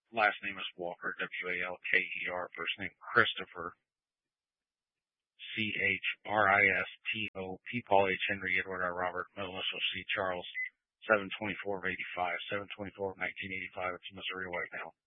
Last name is Walker, Walker. First name Christopher, Chrissto. P. Paul H. Henry Edward R. Robert, middle initial C. Charles, 724 of 85, 724 of 1985. It's a Missouri white male.